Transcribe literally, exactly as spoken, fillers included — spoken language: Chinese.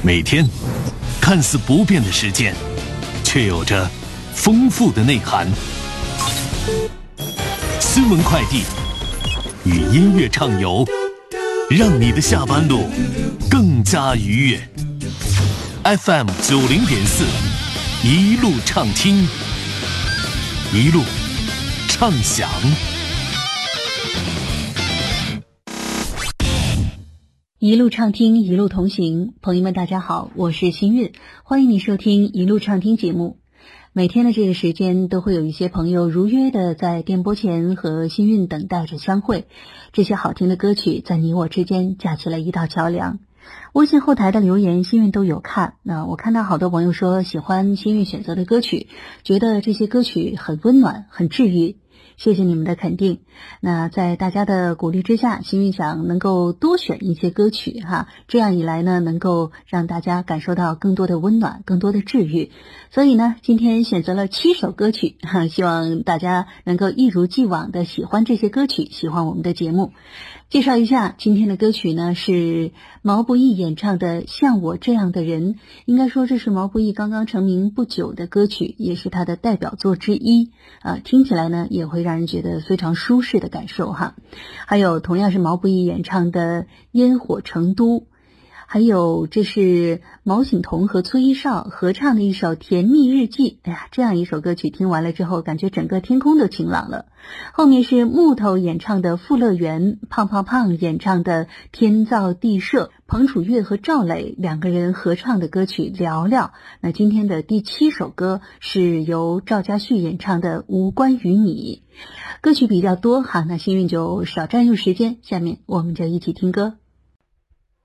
每天看似不变的时间，却有着丰富的内涵。新闻快递与音乐畅游，让你的下班路更加愉悦。F M 九零点四，一路畅听，一路畅享。 一路畅听，一路同行。朋友们大家好，我是新韵，欢迎你收听一路畅听节目。每天的这个时间都会有一些朋友如约的在电波前和新韵等待着相会，这些好听的歌曲在你我之间架起了一道桥梁。微信后台的留言新韵都有看，那我看到好多朋友说喜欢新韵选择的歌曲，觉得这些歌曲很温暖很治愈，谢谢你们的肯定。那在大家的鼓励之下，新韵想能够多选一些歌曲哈，这样一来呢，能够让大家感受到更多的温暖，更多的治愈。所以呢，今天选择了七首歌曲哈，希望大家能够一如既往的喜欢这些歌曲，喜欢我们的节目。介绍一下今天的歌曲呢，是毛不易演唱的《像我这样的人》，应该说这是毛不易刚刚成名不久的歌曲，也是他的代表作之一啊、呃，听起来呢也会让人觉得非常舒适的感受哈。还有同样是毛不易演唱的《烟火成都》，还有这是毛晓彤和崔一少合唱的一首《甜蜜日记》。哎呀，这样一首歌曲听完了之后，感觉整个天空都晴朗了。后面是木头演唱的《富乐园》，胖胖胖演唱的《天造地设》，彭楚月和赵磊两个人合唱的歌曲《聊聊》。那今天的第七首歌是由赵家旭演唱的《无关于你》。歌曲比较多哈，那幸运就少占用时间，下面我们就一起听歌。